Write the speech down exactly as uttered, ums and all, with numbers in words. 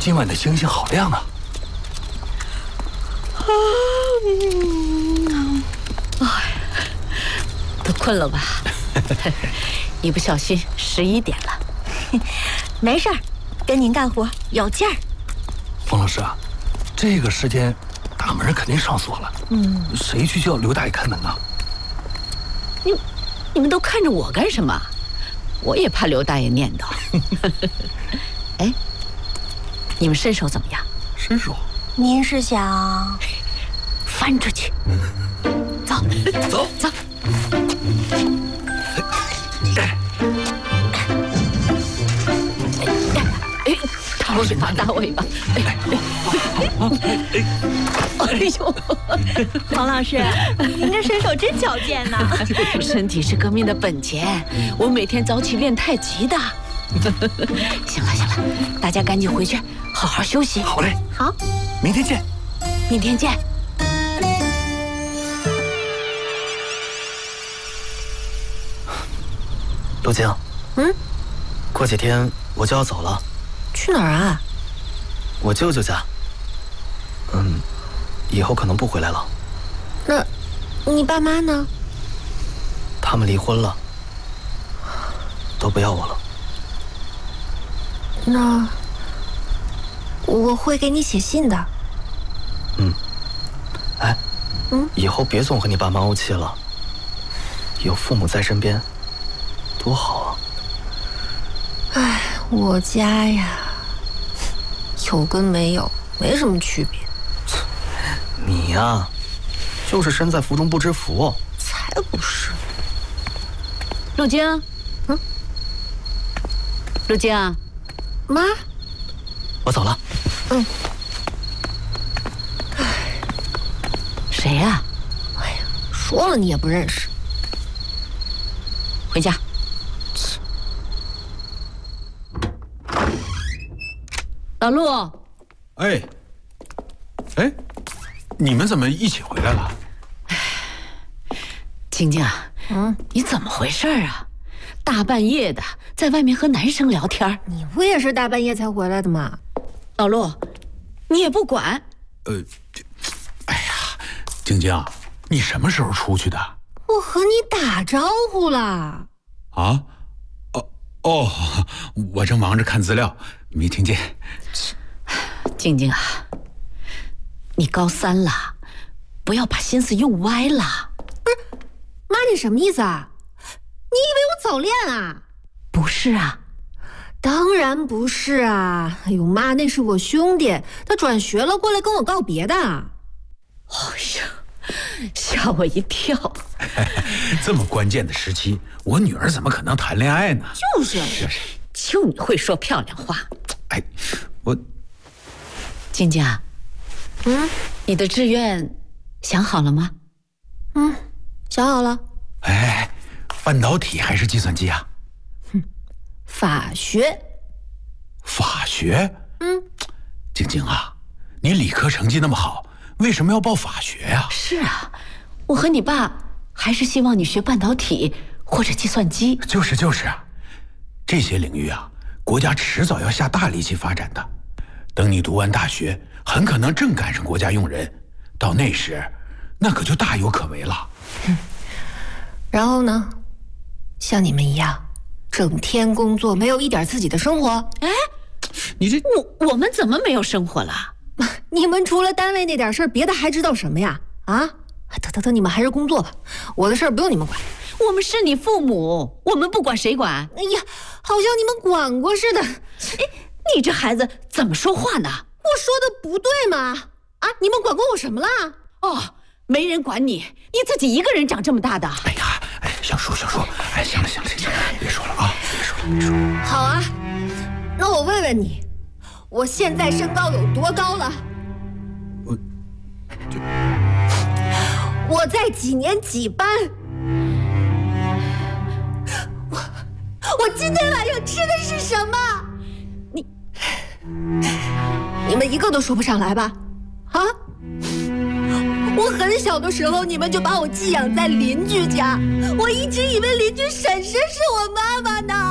今晚的星星好亮啊！ 啊，嗯，哎，都困了吧？一不小心十一点了。 没事儿，跟您干活有劲儿。 冯老师啊，这个时间大门肯定上锁了。嗯，谁去叫刘大爷开门呢？ 你你们都看着我干什么？我也怕刘大爷念叨。哎，你们身手怎么样？ 身手？ 您是想翻出去？走走走。哎，大尾巴，大尾巴！哎呦， 黄老师，您这身手真矫健呐！ 身体是革命的本钱，我每天早起练太极的。行了行了，大家赶紧回去，好好休息。 好嘞， 好， 明天见。 明天见。 陆静， 嗯， 过几天我就要走了。 去哪儿啊？ 我舅舅家。嗯，以后可能不回来了。 那，你爸妈呢？ 他们离婚了，都不要我了。 那我会给你写信的。 嗯。哎， 嗯， 以后别总和你爸妈怄气了，有父母在身边，多好啊！ 哎，我家呀，有跟没有没什么区别。 你呀，就是身在福中不知福。 才不是。 陆晶， 嗯， 陆晶， 妈， 我走了。 嗯。 谁呀？ 哎呀，说了你也不认识。 回家。老陆， 哎，哎，你们怎么一起回来了？ 晶晶， 嗯， 你怎么回事啊？大半夜的在外面和男生聊天。 你不也是大半夜才回来的吗？ 老陆，你也不管。 呃，哎呀，晶晶，你什么时候出去的？ 我和你打招呼了。 啊？哦哦，我正忙着看资料，没听见。 晶晶啊，你高三了，不要把心思用歪了。 不是，妈，你什么意思啊？你以为我早恋啊？ 不是啊， 当然不是啊！哎呦妈，那是我兄弟，他转学了，过来跟我告别的。 哎呀，吓我一跳！ 这么关键的时期，我女儿怎么可能谈恋爱呢？ 就是， 是是。 就你会说漂亮话。 哎，我， 晶晶啊， 嗯， 你的志愿想好了吗？ 嗯，想好了。 哎，半导体还是计算机啊？ 哼，法学。 法学？ 嗯， 晶晶啊，你理科成绩那么好，为什么要报法学呀？ 是啊，我和你爸还是希望你学半导体或者计算机。 就是就是啊，这些领域啊，国家迟早要下大力气发展的。等你读完大学，很可能正赶上国家用人，到那时，那可就大有可为了。 嗯，然后呢，像你们一样，整天工作，没有一点自己的生活。 哎， 你这我我们怎么没有生活了？ 你们除了单位那点事儿，别的还知道什么呀？啊，得得得，你们还是工作吧，我的事儿不用你们管。 我们是你父母，我们不管谁管？ 哎呀，好像你们管过似的。 哎，你这孩子怎么说话呢？ 我说的不对吗？啊，你们管过我什么啦？ 哦，没人管你，你自己一个人长这么大的。 哎呀，哎，小叔小叔，哎，行了行了行了，别说了啊，别说了别说了。 好啊，那我问问你，我现在身高有多高了？ 我，就我在几年几班？我我今天晚上吃的是什么？你你们一个都说不上来吧？啊？我很小的时候，你们就把我寄养在邻居家，我一直以为邻居婶婶是我妈妈呢。